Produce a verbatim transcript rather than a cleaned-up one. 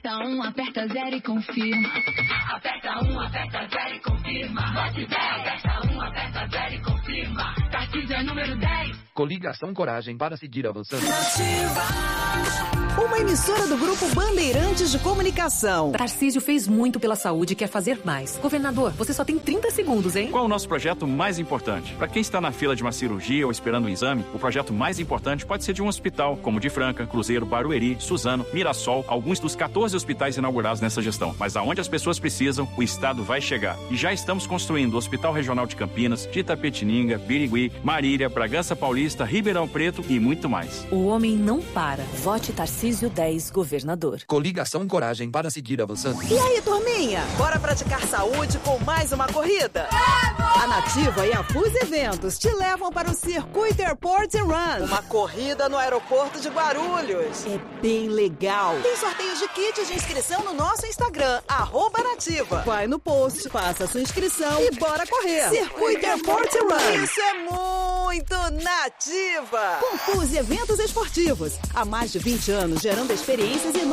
Aperta um, aperta zero e confirma. Aperta um, aperta zero e confirma. Vote dez. Aperta um, aperta zero e confirma. Tarcísio é número dez. Coligação Coragem para seguir avançando. Uma emissora do Grupo Bandeirantes de Comunicação. Tarcísio fez muito pela saúde e quer fazer mais. Governador, você só tem trinta segundos, hein? Qual é o nosso projeto mais importante? Para quem está na fila de uma cirurgia ou esperando um exame, o projeto mais importante pode ser de um hospital, como de Franca, Cruzeiro, Barueri, Suzano, Mirassol, alguns dos quatorze hospitais inaugurados nessa gestão. Mas aonde as pessoas precisam, o Estado vai chegar. E já estamos construindo o Hospital Regional de Campinas, de Itapetininga, Birigui, Marília, Bragança Paulista, Ribeirão Preto e muito mais. O homem não para. Vote Tarcísio dez, governador. Coligação Coragem para seguir avançando. E aí, turminha? Bora praticar saúde com mais uma corrida? Vamos! A Nativa e a Fus Eventos te levam para o Circuito Airport Run. Uma corrida no aeroporto de Guarulhos. É bem legal. Tem sorteios de kits de inscrição no nosso Instagram, arroba Nativa. Vai no post, faça sua inscrição e bora correr. Circuito Airport Run. Isso é muito Nativa. Com Fus e eventos esportivos. Há mais de vinte anos gerando experiências e